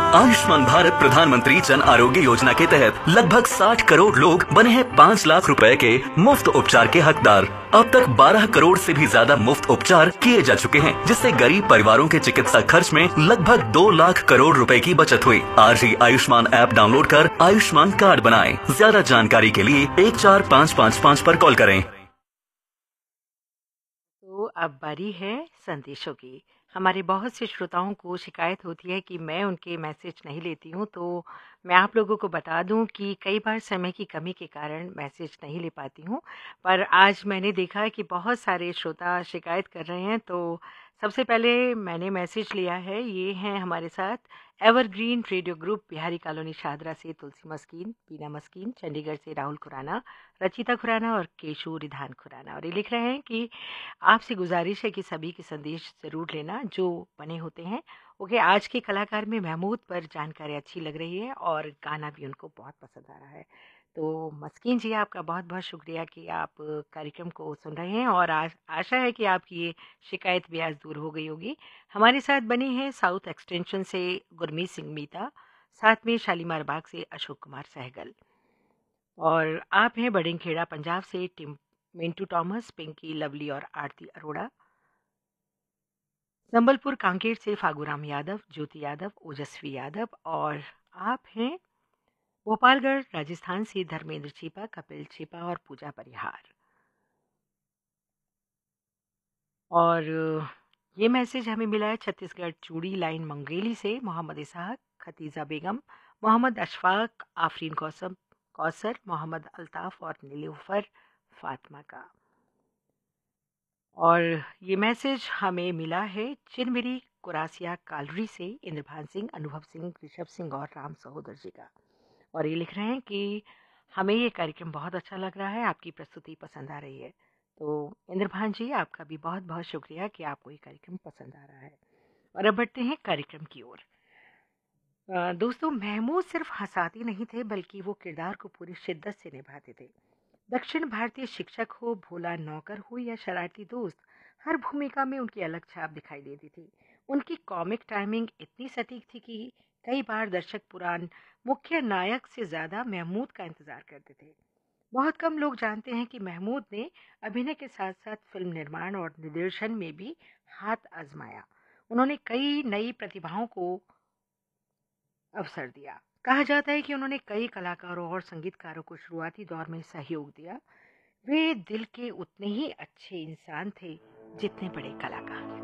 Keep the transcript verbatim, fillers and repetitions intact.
आयुष्मान भारत प्रधानमंत्री जन आरोग्य योजना के तहत लगभग साठ करोड़ लोग बने हैं पाँच लाख रुपए के मुफ्त उपचार के हकदार। अब तक बारह करोड़ से भी ज्यादा मुफ्त उपचार किए जा चुके हैं, जिससे गरीब परिवारों के चिकित्सा खर्च में लगभग दो लाख करोड़ रुपए की बचत हुई। आज ही आयुष्मान ऐप डाउनलोड कर आयुष्मान कार्ड बनाएं। ज्यादा जानकारी के लिए एक चार पाँच पाँच पाँच पर कॉल करें। तो अब बारी है संदेशों की। हमारे बहुत से श्रोताओं को शिकायत होती है कि मैं उनके मैसेज नहीं लेती हूँ, तो मैं आप लोगों को बता दूँ कि कई बार समय की कमी के कारण मैसेज नहीं ले पाती हूँ। पर आज मैंने देखा कि बहुत सारे श्रोता शिकायत कर रहे हैं, तो सबसे पहले मैंने मैसेज लिया है। ये हैं हमारे साथ evergreen radio group, Bihari colony Shahdara से तुलसी मस्कीन, बीना मस्कीन, चंडीगढ़ से राहुल खुराना, रचिता खुराना और केशु रिधान खुराना। और ये लिख रहे हैं कि आपसे गुजारिश है कि सभी के संदेश ज़रूर लेना जो बने होते हैं। ओके, आज के कलाकार में महमूद पर जानकारी अच्छी लग रही है और गाना भी उनको बहुत पसंद आ रहा है। तो मस्कीन जी, आपका बहुत बहुत शुक्रिया कि आप कार्यक्रम को सुन रहे हैं, और आज आशा है कि आपकी ये शिकायत भी आज दूर हो गई होगी। हमारे साथ बने हैं साउथ एक्सटेंशन से गुरमीत सिंह मीता, साथ में शालीमार बाग से अशोक कुमार सहगल, और आप हैं बडिंगखेड़ा पंजाब से Tim Mintu Thomas, Pinky lovely और आरती अरोड़ा, संबलपुर कांकेर से फागूराम यादव, ज्योति यादव, ओजस्वी यादव, और आप हैं भोपालगढ़ राजस्थान से धर्मेंद्र छिपा, कपिल छिपा और पूजा परिहार। और ये मैसेज हमें मिला है छत्तीसगढ़ चूड़ी लाइन मंगेली से मोहम्मद इसहाक, खतीजा बेगम, मोहम्मद अशफाक, आफरीन कौसम कौसर, मोहम्मद अल्ताफ और नीलूफर फातिमा का। और ये मैसेज हमें मिला है चिनमिरी कुरासिया कालरी से इंद्रभान सिंह, अनुभव सिंह, ऋषभ सिंह और राम सहोदर जी का। और ये लिख रहे हैं कि हमें ये कार्यक्रम बहुत अच्छा लग रहा है, आपकी प्रस्तुति पसंद आ रही है। तो इंद्रभान जी, आपका भी बहुत बहुत शुक्रिया कि आपको ये कार्यक्रम पसंद आ रहा है। और अब बढ़ते हैं कार्यक्रम की ओर। अ, दोस्तों, महमूद सिर्फ हंसाते नहीं थे, बल्कि वो किरदार को पूरी शिद्दत से निभाते थे। दक्षिण भारतीय शिक्षक हो, भोला नौकर हो या शरारती दोस्त, हर भूमिका में उनकी अलग छाप दिखाई देती थी। उनकी कॉमिक टाइमिंग इतनी सटीक थी कि कई बार दर्शक पुरान मुख्य नायक से ज़्यादा महमूद का इंतज़ार करते थे। बहुत कम लोग जानते हैं कि महमूद ने अभिनय के साथ साथ फिल्म निर्माण और निर्देशन में भी हाथ आजमाया। उन्होंने कई नई प्रतिभाओं को अवसर दिया। कहा जाता है कि उन्होंने कई कलाकारों और संगीतकारों को शुरुआती दौर में सहयोग दिया। वे दिल के उतने ही अच्छे इंसान थे जितने बड़े कलाकार।